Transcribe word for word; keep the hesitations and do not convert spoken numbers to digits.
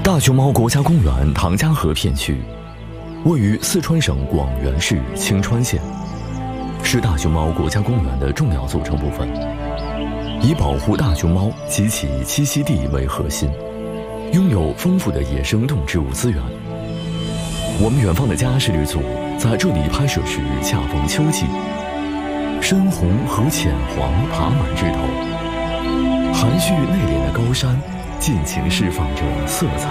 大熊猫国家公园唐家河片区，位于四川省广元市清川县，是大熊猫国家公园的重要组成部分，以保护大熊猫及其栖息地为核心，拥有丰富的野生动植物资源。我们远方的家视力组在这里拍摄时恰逢秋季，深红和浅黄爬满枝头，含蓄内敛的高山尽情释放着色彩。